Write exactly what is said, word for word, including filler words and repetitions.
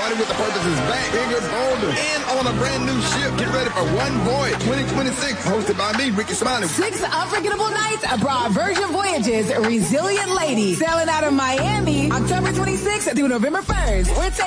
Party with the Purpose is back, bigger, bolder, and on a brand new ship. Get ready for One Voyage twenty twenty-six, hosted by me, Ricky Smiley. Six unforgettable nights abroad. Virgin Voyages, Resilient Lady, sailing out of Miami, October twenty-sixth through November first. We're taking